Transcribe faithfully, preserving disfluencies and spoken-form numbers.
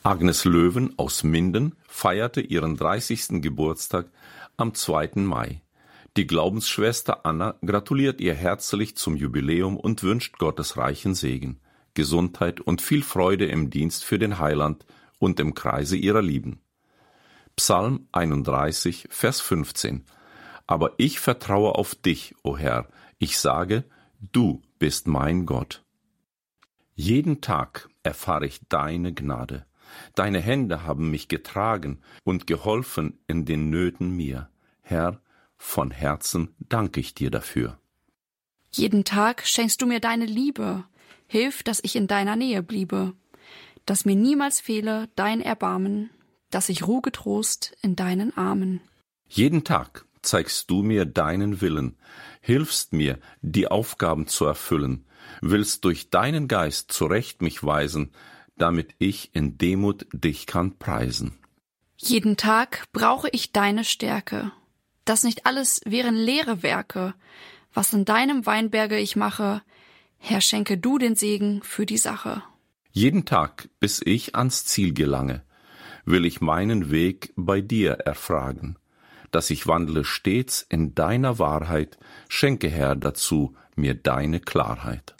Agnes Löwen aus Minden feierte ihren dreißigsten Geburtstag am zweiten Mai. Die Glaubensschwester Anna gratuliert ihr herzlich zum Jubiläum und wünscht Gottes reichen Segen, Gesundheit und viel Freude im Dienst für den Heiland und im Kreise ihrer Lieben. Psalm einunddreißig, Vers fünfzehn. Aber ich vertraue auf dich, o Herr. Ich sage, du bist mein Gott. Jeden Tag erfahre ich deine Gnade. Deine Hände haben mich getragen und geholfen in den Nöten mir. Herr, von Herzen danke ich dir dafür. Jeden Tag schenkst du mir deine Liebe. Hilf, dass ich in deiner Nähe bliebe. Dass mir niemals fehle dein Erbarmen, dass ich ruhe getrost in deinen Armen. Jeden Tag zeigst du mir deinen Willen, hilfst mir, die Aufgaben zu erfüllen, willst durch deinen Geist zurecht mich weisen, damit ich in Demut dich kann preisen. Jeden Tag brauche ich deine Stärke. Das nicht alles wären leere Werke. Was in deinem Weinberge ich mache, Herr, schenke du den Segen für die Sache. Jeden Tag, bis ich ans Ziel gelange, will ich meinen Weg bei dir erfragen. Dass ich wandle stets in deiner Wahrheit, schenke, Herr, dazu mir deine Klarheit.